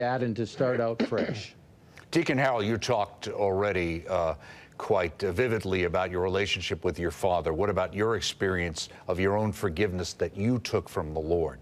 at and to start out fresh. Deacon Harold, you talked already quite vividly about your relationship with your father. What about your experience of your own forgiveness that you took from the Lord?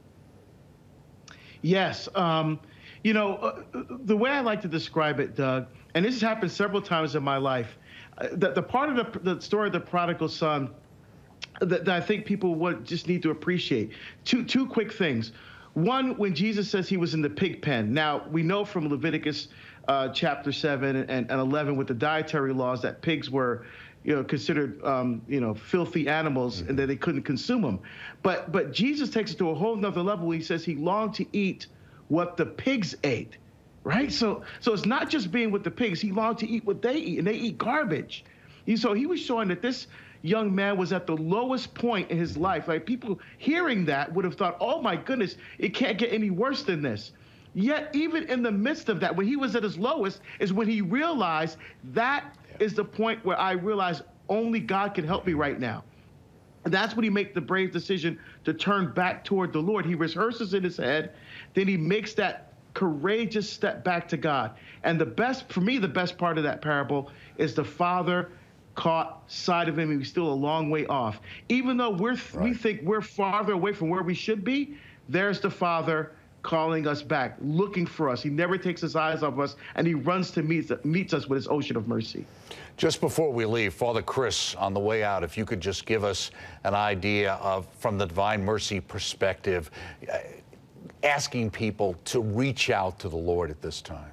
Yes. You know, the way I like to describe it, Doug, and this has happened several times in my life, the part of the story of the prodigal son that I think people would just need to appreciate. Two quick things. One, when Jesus says he was in the pig pen. Now, we know from Leviticus chapter 7 and 11 with the dietary laws that pigs were, considered, filthy animals and that they couldn't consume them. But Jesus takes it to a whole nother level. He says he longed to eat what the pigs ate, right? So it's not just being with the pigs. He longed to eat what they eat, and they eat garbage. So he was showing that this young man was at the lowest point in his life. Like, people hearing that would have thought, oh my goodness, it can't get any worse than this. Yet even in the midst of that, when he was at his lowest, is when he realized that is the point where I realize only God can help me right now. And that's when he makes the brave decision to turn back toward the Lord. He rehearses in his head, then he makes that courageous step back to God. And the best part of that parable is the father caught sight of him, and he's still a long way off. Even though we think we're farther away from where we should be, there's the Father calling us back, looking for us. He never takes his eyes off us, and he runs to meets us with his ocean of mercy. Just before we leave, Father Chris, on the way out, if you could just give us an idea of, from the Divine Mercy perspective, asking people to reach out to the Lord at this time.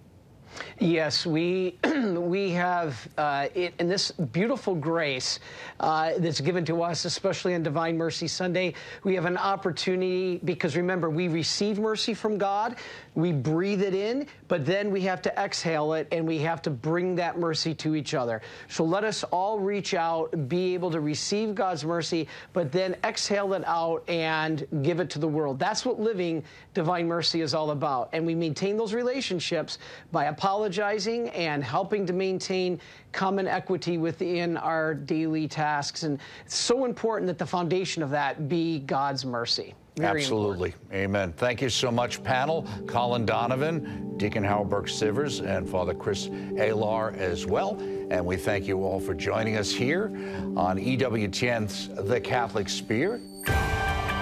Yes, we have in this beautiful grace that's given to us, especially on Divine Mercy Sunday, we have an opportunity, because remember, we receive mercy from God, we breathe it in, but then we have to exhale it, and we have to bring that mercy to each other. So let us all reach out, be able to receive God's mercy, but then exhale it out and give it to the world. That's what living Divine Mercy is all about. And we maintain those relationships by apologizing and helping to maintain common equity within our daily tasks. And it's so important that the foundation of that be God's mercy. Very Absolutely. Important. Amen. Thank you so much, panel. Colin Donovan, Deacon Harold Burke-Sivers, and Father Chris Alar as well. And we thank you all for joining us here on EWTN's The Catholic Spirit.